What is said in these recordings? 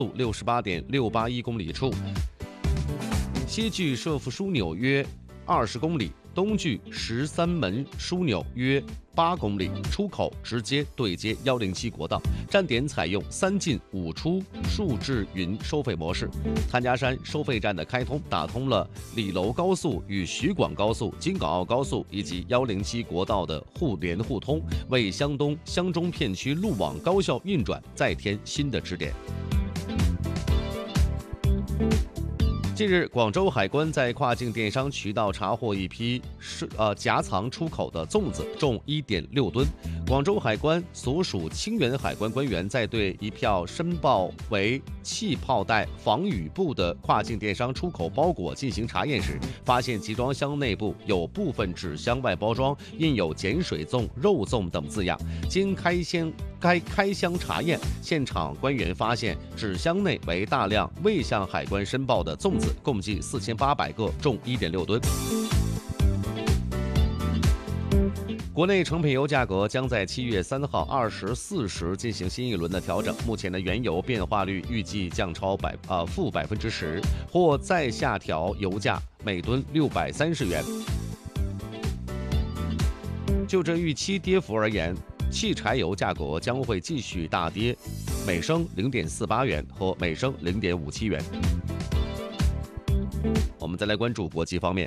68.681公里处，西距设伏枢纽约20公里，东距13门枢纽约8公里，出口直接对接107国道，站点采用3进5出数智云收费模式。谭家山收费站的开通，打通了李楼高速与徐广高速、京港澳高速以及107国道的互联互通，为湘东、湘中片区路网高效运转再添新的支点。近日，广州海关在跨境电商渠道查获一批夹藏出口的粽子，重1.6吨。广州海关所属清远海关官员在对一票申报为气泡袋防雨布的跨境电商出口包裹进行查验时，发现集装箱内部有部分纸箱外包装印有碱水粽、肉粽等字样。经开箱查验，现场官员发现纸箱内为大量未向海关申报的粽子，共计4800个，重1.6吨。国内成品油价格将在7月3号24时进行新一轮的调整。目前的原油变化率预计降超负10%，或再下调油价每吨630元。就这预期跌幅而言，汽柴油价格将会继续大跌，每升0.48元和每升0.57元。我们再来关注国际方面。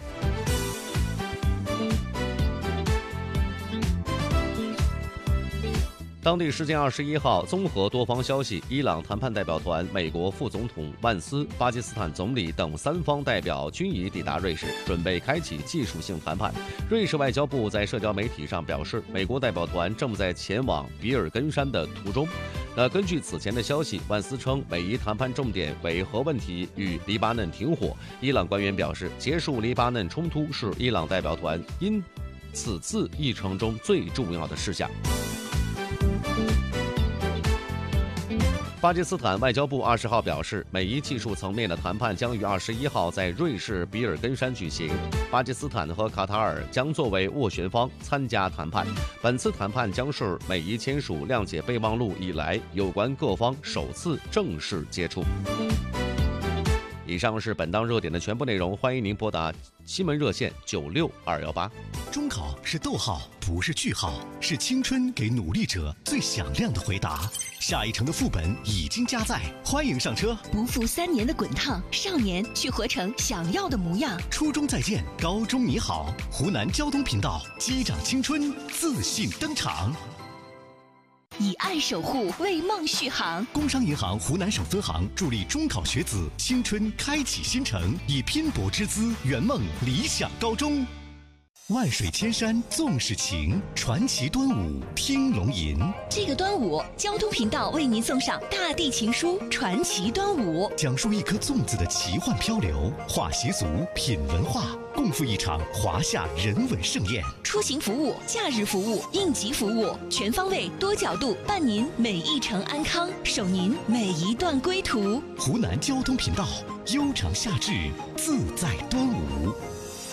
当地时间21号，综合多方消息，伊朗谈判代表团、美国副总统万斯、巴基斯坦总理等3方代表均已抵达瑞士，准备开启技术性谈判。瑞士外交部在社交媒体上表示，美国代表团正在前往比尔根山的途中。根据此前的消息，万斯称美伊谈判重点为核问题与黎巴嫩停火。伊朗官员表示，结束黎巴嫩冲突是伊朗代表团因此次议程中最重要的事项。巴基斯坦外交部20号表示，美伊技术层面的谈判将于21号在瑞士比尔根山举行，巴基斯坦和卡塔尔将作为斡旋方参加谈判。本次谈判将是美伊签署谅解备忘录以来有关各方首次正式接触。以上是本档热点的全部内容，欢迎您拨打新闻热线96218。 中考是逗号，不是句号，是青春给努力者最响亮的回答。下一城的副本已经加载，欢迎上车。 不负3年的滚烫，少年去活成想要的模样。 初中再见，高中你好。湖南交通频道，击掌青春，自信登场。 以爱守护，为梦续航。 工商银行湖南省分行助力中考学子青春开启新程，以拼搏之姿圆梦理想高中。万水千山纵是情，传奇端午听龙吟。 这个端午，交通频道为您送上大地情书《传奇端午》， 讲述一颗粽子的奇幻漂流，话习俗，品文化，共赴一场华夏人文盛宴。 出行服务、假日服务、应急服务，全方位、多角度伴您每一程安康，守您每一段归途。 湖南交通频道，悠长夏至，自在端午。